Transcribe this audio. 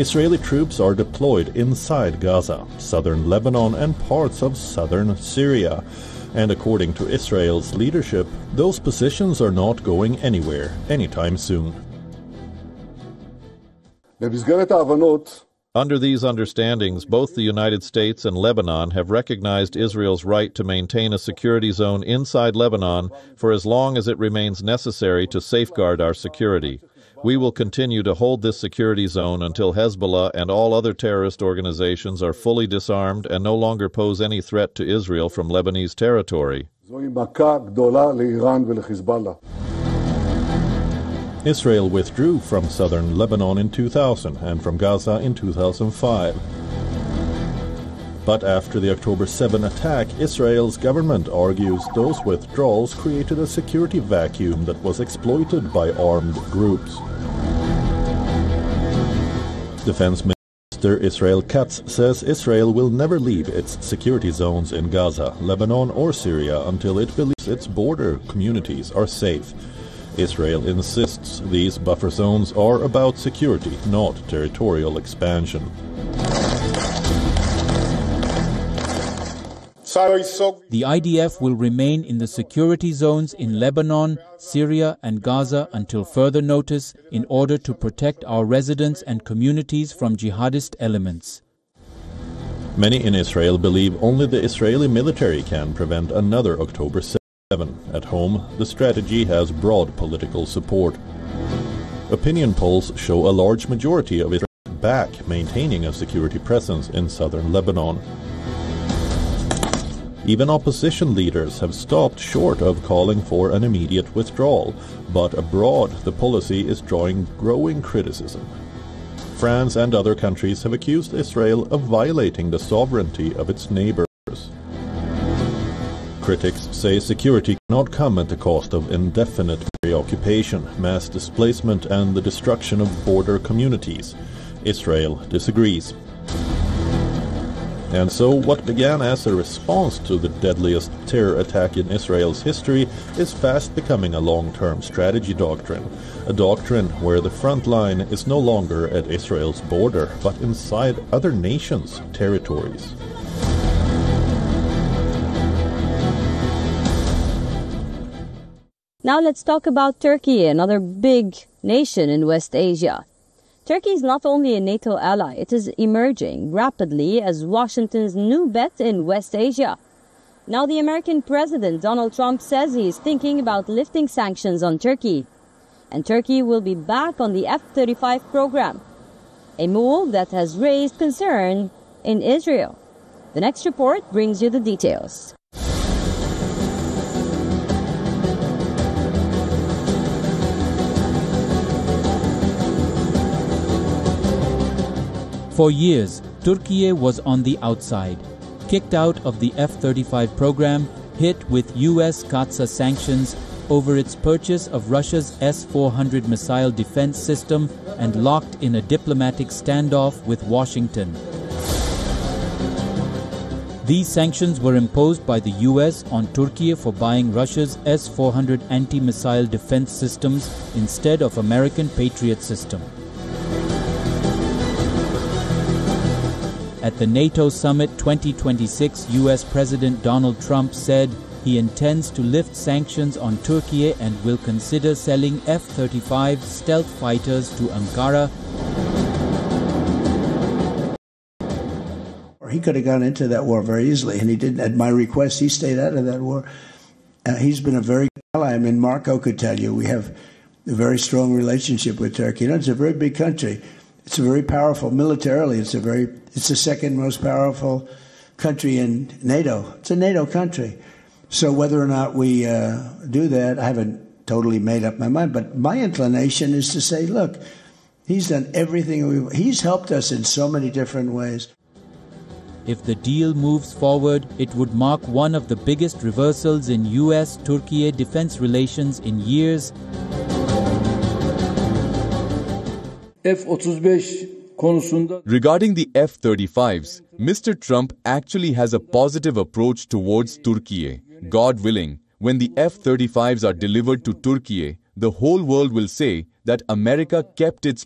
Israeli troops are deployed inside Gaza, southern Lebanon and parts of southern Syria. And according to Israel's leadership, those positions are not going anywhere anytime soon. Under these understandings, both the United States and Lebanon have recognized Israel's right to maintain a security zone inside Lebanon for as long as it remains necessary to safeguard our security. We will continue to hold this security zone until Hezbollah and all other terrorist organizations are fully disarmed and no longer pose any threat to Israel from Lebanese territory. Israel withdrew from southern Lebanon in 2000 and from Gaza in 2005. But after the October 7 attack, Israel's government argues those withdrawals created a security vacuum that was exploited by armed groups. Defense Minister Israel Katz says Israel will never leave its security zones in Gaza, Lebanon or Syria until it believes its border communities are safe. Israel insists these buffer zones are about security, not territorial expansion. The IDF will remain in the security zones in Lebanon, Syria and Gaza until further notice in order to protect our residents and communities from jihadist elements. Many in Israel believe only the Israeli military can prevent another October 7. At home, the strategy has broad political support. Opinion polls show a large majority of Israel back maintaining a security presence in southern Lebanon. Even opposition leaders have stopped short of calling for an immediate withdrawal, but abroad the policy is drawing growing criticism. France and other countries have accused Israel of violating the sovereignty of its neighbors. Critics say security cannot come at the cost of indefinite preoccupation, mass displacement and the destruction of border communities. Israel disagrees. And so what began as a response to the deadliest terror attack in Israel's history is fast becoming a long-term strategy doctrine. A doctrine where the front line is no longer at Israel's border, but inside other nations' territories. Now let's talk about Turkey, another big nation in West Asia. Turkey is not only a NATO ally, it is emerging rapidly as Washington's new bet in West Asia. Now the American President Donald Trump says he is thinking about lifting sanctions on Turkey. And Turkey will be back on the F-35 program, a move that has raised concern in Israel. The next report brings you the details. For years, Turkey was on the outside, kicked out of the F-35 program, hit with U.S. CAATSA sanctions over its purchase of Russia's S-400 missile defense system and locked in a diplomatic standoff with Washington. These sanctions were imposed by the U.S. on Turkey for buying Russia's S-400 anti-missile defense systems instead of American Patriot system. At the NATO Summit 2026, U.S. President Donald Trump said he intends to lift sanctions on Turkey and will consider selling F-35 stealth fighters to Ankara. He could have gone into that war very easily, and he didn't. At my request, he stayed out of that war. He's been a very good ally. I mean, Marco could tell you we have a very strong relationship with Turkey. You know, it's a very big country. It's a very powerful militarily. It's the second most powerful country in NATO. It's a NATO country. So whether or not we do that, I haven't totally made up my mind. But my inclination is to say, look, he's done everything. He's helped us in so many different ways. If the deal moves forward, it would mark one of the biggest reversals in U.S.-Turkey defense relations in years. Regarding the F-35s, Mr. Trump actually has a positive approach towards Turkey. God willing, when the F-35s are delivered to Turkey, the whole world will say that America kept its